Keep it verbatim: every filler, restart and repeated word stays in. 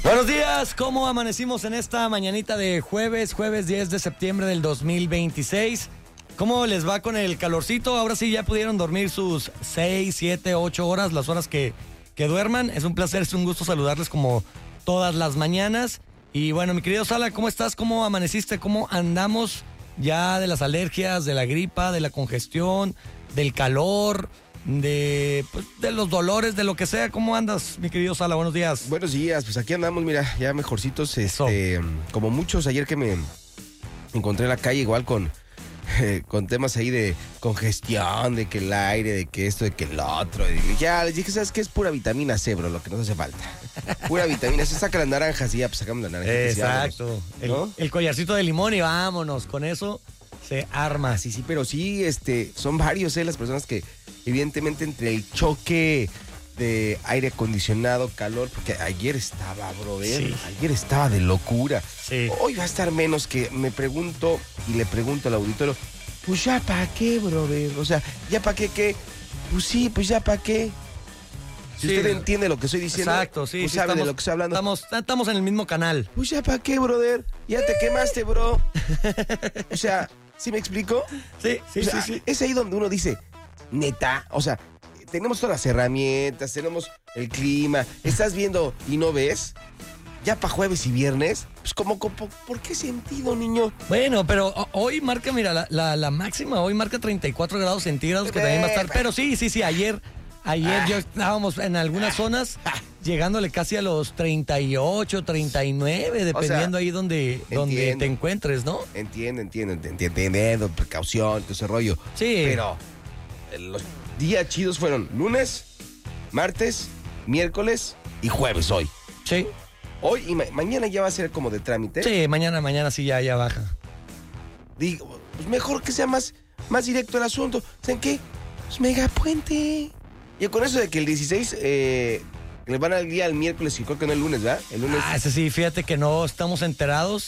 Buenos días, ¿cómo amanecimos en esta mañanita de jueves, jueves diez de septiembre del dos mil veintiséis? ¿Cómo les va con el calorcito? Ahora sí ya pudieron dormir sus seis, siete, ocho horas, las horas que, que duerman. Es un placer, es un gusto saludarles como todas las mañanas. Y bueno, mi querido Sala, ¿cómo estás? ¿Cómo amaneciste? ¿Cómo andamos ya de las alergias, de la gripa, de la congestión, del calor, de, pues, de los dolores, de lo que sea? ¿Cómo andas, mi querido Sala? Buenos días. Buenos días, pues aquí andamos, mira, ya mejorcitos, este, como muchos ayer que me encontré en la calle igual con, eh, con temas ahí de congestión, de que el aire, de que esto, de que el otro. Y ya les dije, ¿sabes qué? Es pura vitamina C, bro, lo que nos hace falta. Pura vitamina C, saca las naranjas y ya, pues sacamos las naranjas. Exacto. El, ¿no? el collarcito de limón y vámonos, con eso se arma. Sí, sí, pero sí, este, son varios, eh, las personas que evidentemente entre el choque de aire acondicionado, calor, porque ayer estaba, brother, sí. ayer estaba de locura. Sí. Hoy va a estar menos, que me pregunto y le pregunto al auditorio, pues ya para qué, brother, o sea, ya para qué, qué, pues sí, pues ya para qué. Si sí, usted entiende lo que estoy diciendo, exacto, sí, pues sí, sabe estamos, de lo que estoy hablando. Estamos, estamos en el mismo canal. Pues ya para qué, brother, ya te quemaste, bro. O sea, ¿sí me explico? Sí, sí, o sea, sí, sí. Es ahí donde uno dice, neta, o sea, tenemos todas las herramientas, tenemos el clima, estás viendo y no ves, ya para jueves y viernes, pues como, como, ¿por qué sentido, niño? Bueno, pero hoy marca, mira, la, la, la máxima hoy marca treinta y cuatro grados centígrados, que también va a estar, pero sí, sí, sí, ayer, ayer ah. yo estábamos en algunas zonas ah. llegándole casi a los treinta y ocho, treinta y nueve, dependiendo o sea, ahí donde, donde te encuentres, ¿no? Entiendo, entiendo, entiendo, entiendo, precaución, todo ese rollo. Sí. Pero los días chidos fueron lunes, martes, miércoles y jueves hoy. Sí. Hoy y ma- mañana ya va a ser como de trámite. Sí, mañana, mañana sí ya, ya baja. Digo, pues mejor que sea más, más directo el asunto. ¿Saben qué? Pues megapuente. Y con eso de que el dieciséis eh, le van al día el miércoles y creo que no el lunes, ¿verdad? El lunes. Ah, ese sí, fíjate que no estamos enterados.